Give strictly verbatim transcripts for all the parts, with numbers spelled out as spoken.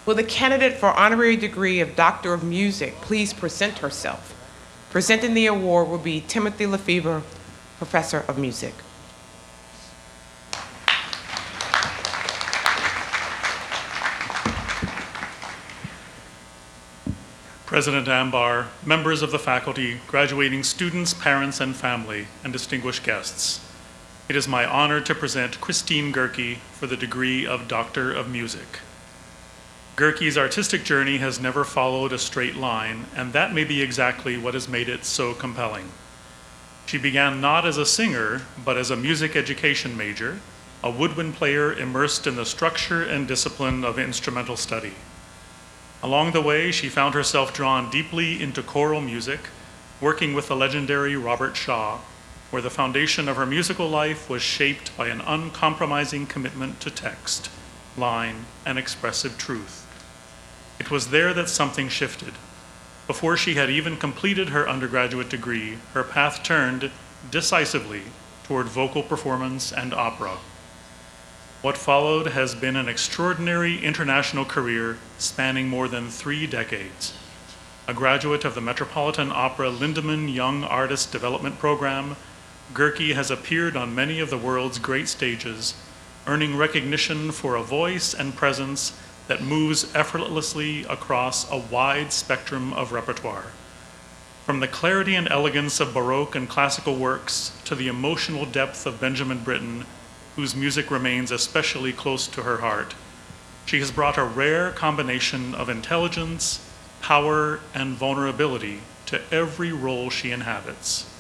Will the candidate for honorary degree of Doctor of Music please present herself? Presenting the award will be Timothy Lefevre, Professor of Music. President Ambar, members of the faculty, graduating students, parents, and family, and distinguished guests, it is my honor to present Christine Goerke for the degree of Doctor of Music. Goerke's artistic journey has never followed a straight line, and that may be exactly what has made it so compelling. She began not as a singer, but as a music education major, a woodwind player immersed in the structure and discipline of instrumental study. Along the way, she found herself drawn deeply into choral music, working with the legendary Robert Shaw, where the foundation of her musical life was shaped by an uncompromising commitment to text, line, and expressive truth. It was there that something shifted. Before she had even completed her undergraduate degree, her path turned decisively toward vocal performance and opera. What followed has been an extraordinary international career spanning more than three decades. A graduate of the Metropolitan Opera Lindemann Young Artist Development Program, Goerke has appeared on many of the world's great stages, earning recognition for a voice and presence that moves effortlessly across a wide spectrum of repertoire. From the clarity and elegance of Baroque and classical works to the emotional depth of Benjamin Britten, whose music remains especially close to her heart, she has brought a rare combination of intelligence, power, and vulnerability to every role she inhabits.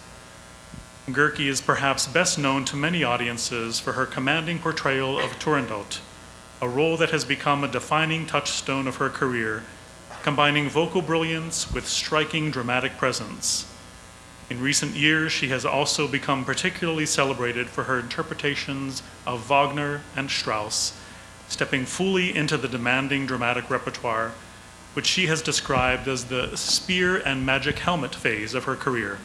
Goerke is perhaps best known to many audiences for her commanding portrayal of Turandot, a role that has become a defining touchstone of her career, combining vocal brilliance with striking dramatic presence. In recent years, she has also become particularly celebrated for her interpretations of Wagner and Strauss, stepping fully into the demanding dramatic repertoire, which she has described as the spear and magic helmet phase of her career,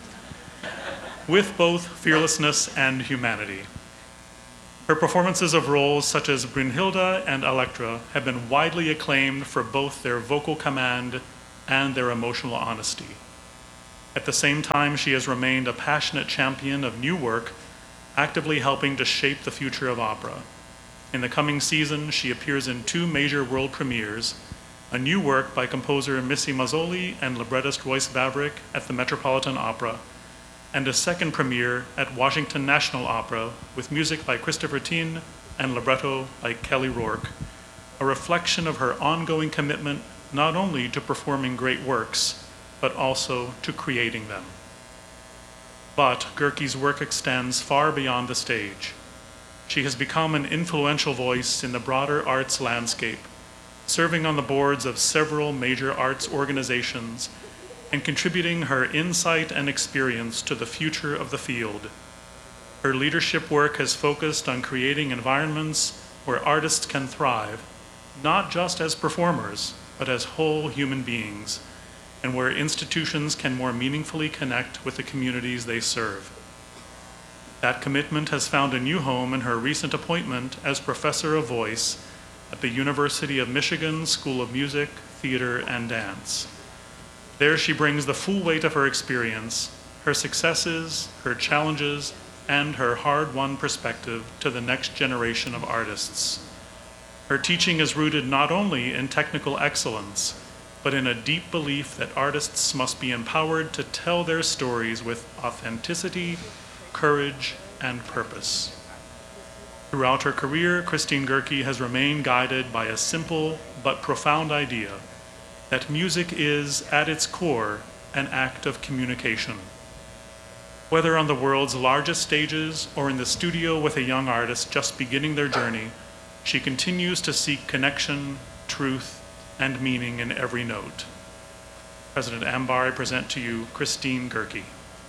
with both fearlessness and humanity. Her performances of roles such as Brünnhilde and Elektra have been widely acclaimed for both their vocal command and their emotional honesty. At the same time, she has remained a passionate champion of new work, actively helping to shape the future of opera. In the coming season, she appears in two major world premieres, a new work by composer Missy Mazzoli and librettist Royce Vavrick at the Metropolitan Opera, and a second premiere at Washington National Opera with music by Christopher Tin and libretto by Kelly Rourke, a reflection of her ongoing commitment not only to performing great works, but also to creating them. But Goerke's work extends far beyond the stage. She has become an influential voice in the broader arts landscape, serving on the boards of several major arts organizations and contributing her insight and experience to the future of the field. Her leadership work has focused on creating environments where artists can thrive, not just as performers, but as whole human beings, and where institutions can more meaningfully connect with the communities they serve. That commitment has found a new home in her recent appointment as Professor of Voice at the University of Michigan School of Music, Theater, and Dance. There she brings the full weight of her experience, her successes, her challenges, and her hard-won perspective to the next generation of artists. Her teaching is rooted not only in technical excellence, but in a deep belief that artists must be empowered to tell their stories with authenticity, courage, and purpose. Throughout her career, Christine Goerke has remained guided by a simple but profound idea that music is, at its core, an act of communication. Whether on the world's largest stages or in the studio with a young artist just beginning their journey, she continues to seek connection, truth, and meaning in every note. President Ambar, I present to you Christine Goerke.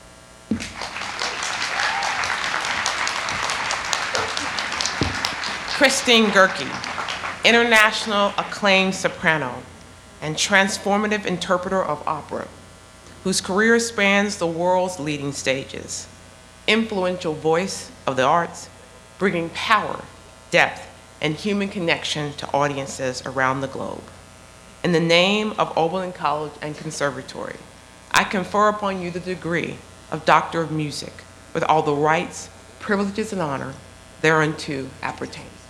Christine Goerke, international acclaimed soprano and transformative interpreter of opera, whose career spans the world's leading stages. Influential voice of the arts, bringing power, depth, and human connection to audiences around the globe. in the name of Oberlin College and Conservatory, I confer upon you the degree of Doctor of Music with all the rights, privileges, and honor thereunto appertain.